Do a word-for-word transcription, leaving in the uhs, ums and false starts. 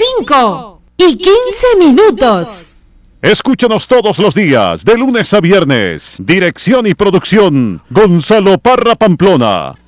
cinco y quince minutos. Escúchanos todos los días, de lunes a viernes. Dirección y producción, Gonzalo Parra Pamplona.